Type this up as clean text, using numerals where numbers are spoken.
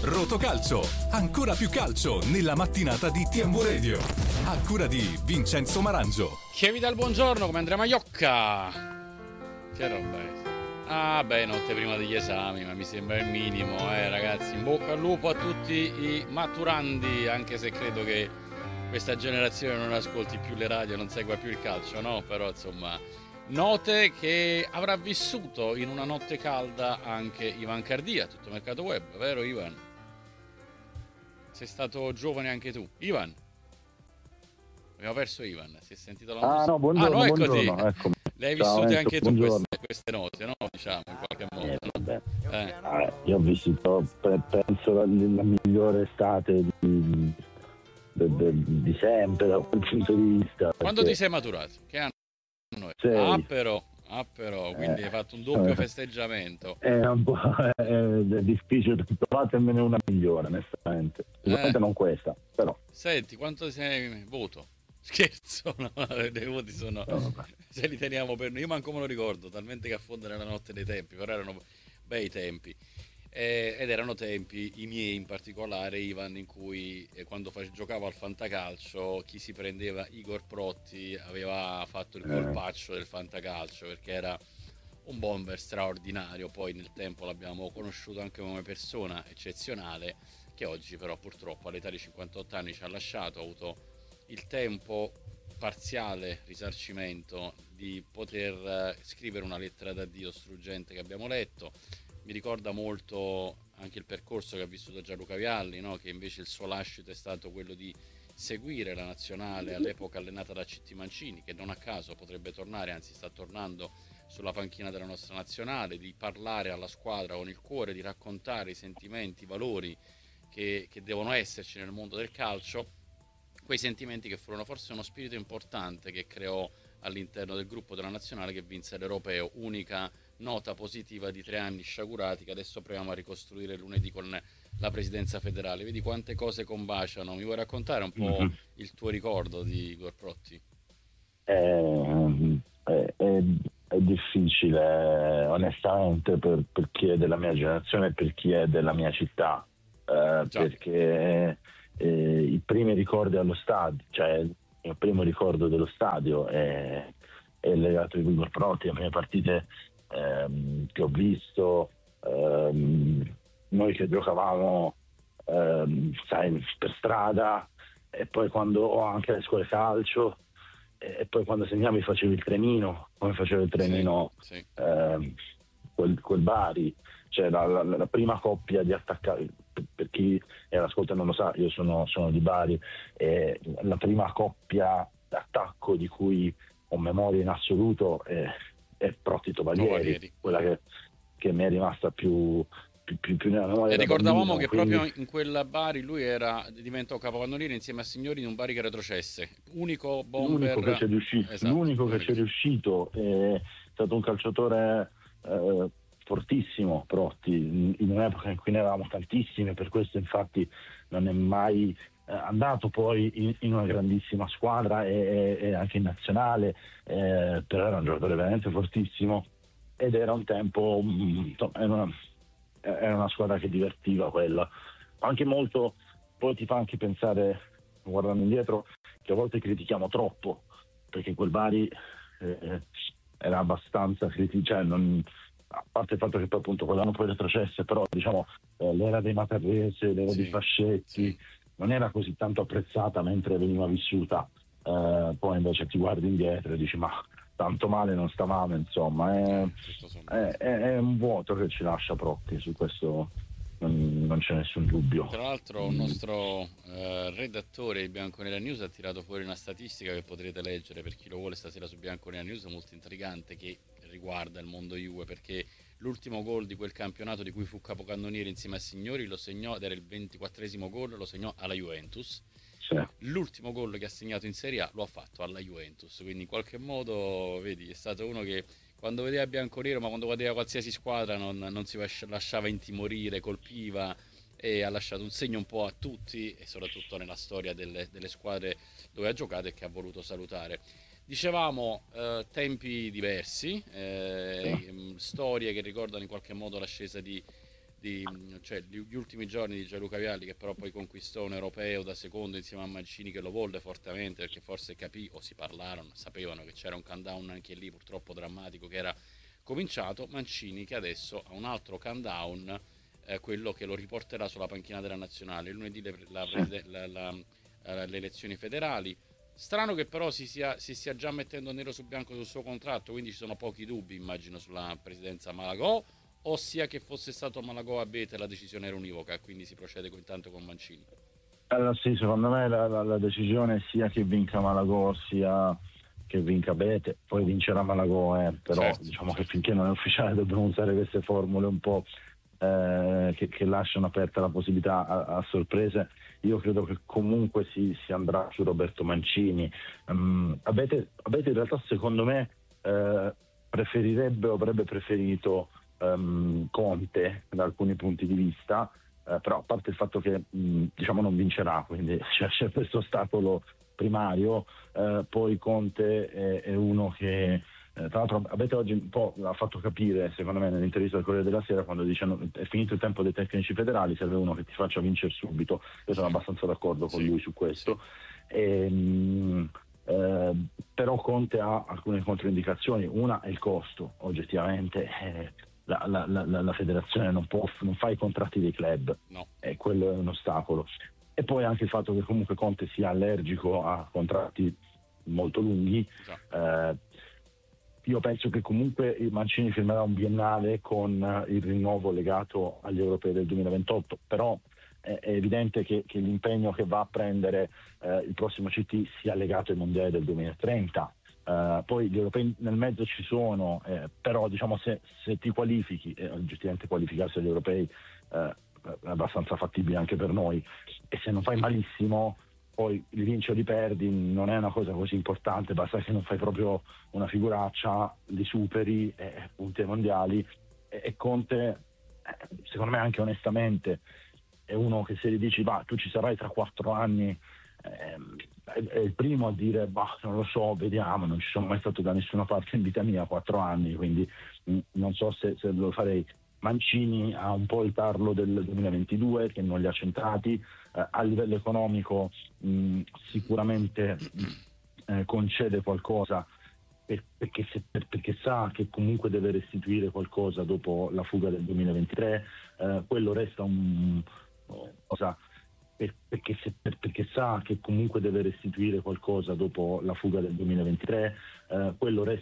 Rotocalcio, ancora più calcio nella mattinata di TMW Radio. A cura di Vincenzo Marangio. Che vi dà il buongiorno come Andrea Maiocca. Che roba è? Ah beh, notte prima degli esami, ma mi sembra il minimo, ragazzi. In bocca al lupo a tutti i maturandi, anche se credo che questa generazione non ascolti più le radio, non segua più il calcio, no? Però insomma, note che avrà vissuto in una notte calda anche Ivan Cardia, tutto mercato web, vero Ivan? Sei stato giovane anche tu. Ivan? Abbiamo perso Ivan, si è sentito la musica. No, buongiorno, no, buongiorno, eccomi. Le hai Ciao, vissute Enzo, anche tu buongiorno. queste note, no? Diciamo, in qualche modo. Vabbè. Io ho vissuto, penso, la migliore estate di sempre da quel punto di vista. Quando ti sei maturato? Che anno è? Sei. Però, quindi hai fatto un doppio festeggiamento. È un po' difficile trovarmene una migliore, onestamente. Sicuramente non questa, però. Senti, quanto sei voto? Scherzo, no, dei voti sono... Se li teniamo per noi, io manco me lo ricordo, talmente che affonda nella notte dei tempi, però erano bei tempi. Ed erano tempi, i miei in particolare, Ivan, in cui quando giocavo al fantacalcio chi si prendeva Igor Protti aveva fatto il colpaccio del fantacalcio, perché era un bomber straordinario. Poi nel tempo l'abbiamo conosciuto anche come persona eccezionale, che oggi però purtroppo all'età di 58 anni ci ha lasciato. Ha avuto il tempo, parziale risarcimento, di poter scrivere una lettera d'addio struggente che abbiamo letto. Mi ricorda molto anche il percorso che ha vissuto Gianluca Vialli, no? Che invece il suo lascito è stato quello di seguire la nazionale, all'epoca allenata da Citti Mancini, che non a caso potrebbe tornare, anzi sta tornando sulla panchina della nostra nazionale, di parlare alla squadra con il cuore, di raccontare i sentimenti, i valori che devono esserci nel mondo del calcio, quei sentimenti che furono forse uno spirito importante che creò all'interno del gruppo della nazionale che vinse l'Europeo, unica nota positiva di 3 anni sciagurati che adesso proviamo a ricostruire lunedì con la presidenza federale. Vedi quante cose combaciano. Mi vuoi raccontare un po' il tuo ricordo di Igor Protti? È difficile, onestamente, per chi è della mia generazione e per chi è della mia città, perché i primi ricordi allo stadio, cioè il primo ricordo dello stadio è legato a Igor Protti, le prime partite che ho visto, noi che giocavamo per strada, e poi quando anche alle scuole calcio, e poi quando segnavi facevi il trenino, come facevo il trenino, sì. Quel Bari, cioè la prima coppia di attaccanti, per chi è all'ascolto non lo sa, io sono di Bari, e la prima coppia d'attacco di cui ho memoria in assoluto è Protti Tovalieri, quella che mi è rimasta più nella memoria. E ricordavamo bambino, che quindi... proprio in quella Bari lui diventò capocannoniere insieme a Signori in un Bari che retrocesse, unico bomber, l'unico che ci è riuscito, esatto, che ci è riuscito, è stato un calciatore fortissimo Protti, in un'epoca in cui ne avevamo tantissime, per questo infatti non è mai andato poi in una grandissima squadra e anche in nazionale, però era un giocatore veramente fortissimo, ed era un tempo, era una squadra che divertiva quella, anche molto. Poi ti fa anche pensare, guardando indietro, che a volte critichiamo troppo, perché quel Bari era abbastanza cioè a parte il fatto che poi appunto quell'anno poi retrocesse, però diciamo l'era dei Matarrese, l'era di Fascetti non era così tanto apprezzata mentre veniva vissuta, poi invece ti guardi indietro e dici ma tanto male non stavamo, insomma è un vuoto che ci lascia Protti, su questo non c'è nessun dubbio. Tra l'altro il nostro redattore di Bianconera News ha tirato fuori una statistica che potrete leggere per chi lo vuole stasera su Bianconera News, molto intrigante, che riguarda il mondo Juve, perché l'ultimo gol di quel campionato di cui fu capocannoniere insieme a Signori lo segnò, ed era il 24esimo gol, lo segnò alla Juventus. L'ultimo gol che ha segnato in Serie A lo ha fatto alla Juventus, quindi in qualche modo vedi, è stato uno che quando vedeva bianconero, ma quando vedeva qualsiasi squadra non si lasciava intimorire, colpiva, e ha lasciato un segno un po' a tutti, e soprattutto nella storia delle squadre dove ha giocato e che ha voluto salutare. Dicevamo tempi diversi, storie che ricordano in qualche modo l'ascesa di cioè, gli ultimi giorni di Gianluca Vialli, che però poi conquistò un europeo da secondo insieme a Mancini, che lo volle fortemente perché forse capì, o si parlarono, sapevano che c'era un countdown anche lì purtroppo drammatico che era cominciato. Mancini che adesso ha un altro countdown, quello che lo riporterà sulla panchina della nazionale lunedì, le elezioni federali. Strano che però si stia già mettendo nero su bianco sul suo contratto, quindi ci sono pochi dubbi, immagino, sulla presidenza Malagò, ossia che fosse stato Malagò a Bete la decisione era univoca, quindi si procede intanto con Mancini. Allora, sì, secondo me la decisione sia che vinca Malagò sia che vinca Bete, poi vincerà Malagò, però certo, diciamo certo. che finché non è ufficiale dobbiamo usare queste formule un po' che lasciano aperta la possibilità a sorprese. Io credo che comunque si andrà su Roberto Mancini. Abete in realtà secondo me preferirebbe o avrebbe preferito Conte da alcuni punti di vista, però a parte il fatto che diciamo non vincerà, quindi c'è questo ostacolo primario, poi Conte è uno che tra l'altro Abete oggi un po' l'ha fatto capire, secondo me, nell'intervista del Corriere della Sera, quando dicono è finito il tempo dei tecnici federali, serve uno che ti faccia vincere subito. Io sono abbastanza d'accordo con lui su questo. Però Conte ha alcune controindicazioni. Una è il costo, oggettivamente. La federazione non fa i contratti dei club, no. E quello è un ostacolo. E poi anche il fatto che comunque Conte sia allergico a contratti molto lunghi. Io penso che comunque il Mancini firmerà un biennale con il rinnovo legato agli europei del 2028, però è evidente che l'impegno che va a prendere il prossimo CT sia legato ai mondiali del 2030. Poi gli europei nel mezzo ci sono, però diciamo se ti qualifichi, oggettivamente qualificarsi agli europei è abbastanza fattibile anche per noi, e se non fai malissimo poi li vinci o li perdi, non è una cosa così importante, basta che non fai proprio una figuraccia, li superi, punti ai mondiali, e Conte secondo me anche onestamente è uno che se gli dici tu ci sarai tra 4 anni, è il primo a dire non lo so, vediamo, non ci sono mai stato da nessuna parte in vita mia 4 anni, quindi non so se lo farei. Mancini ha un po' il tarlo del 2022 che non li ha centrati, a livello economico sicuramente concede qualcosa perché sa che comunque deve restituire qualcosa dopo la fuga del 2023, quello resta cosa perché sa che comunque deve restituire qualcosa dopo la fuga del 2023, quello resta